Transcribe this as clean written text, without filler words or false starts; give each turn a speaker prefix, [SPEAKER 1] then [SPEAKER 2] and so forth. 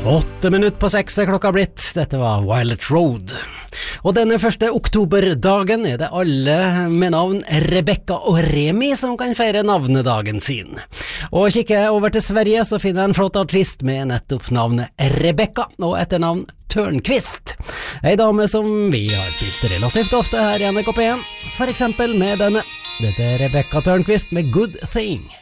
[SPEAKER 1] 8 minutter på 6 er klokka blitt. Dette var Violet Road. Og denne 1. oktoberdagen er det alle med navn Rebecca og Remi som kan feire navnedagen sin. Og kikker jeg over til Sverige, så finner jeg en flott artist med nettopp navnet Rebecca og etternavn Törnqvist. Ei dame som vi har spilt relativt ofte her i NRK P1, for eksempel med denne. Dette er Rebecca Törnqvist med Good Thing.